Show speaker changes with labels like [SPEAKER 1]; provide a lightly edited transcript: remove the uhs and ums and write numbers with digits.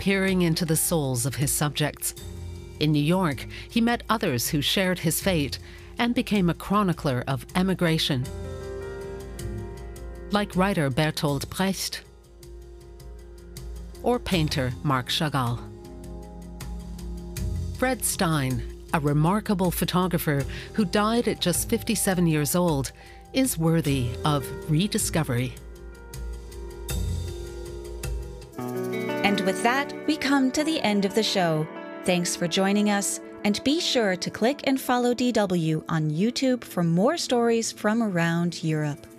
[SPEAKER 1] peering into the souls of his subjects. In New York, he met others who shared his fate and became a chronicler of emigration, like writer Bertolt Brecht or painter Marc Chagall. Fred Stein, a remarkable photographer who died at just 57 years old, is worthy of rediscovery.
[SPEAKER 2] And with that, we come to the end of the show. Thanks for joining us, and be sure to click and follow DW on YouTube for more stories from around Europe.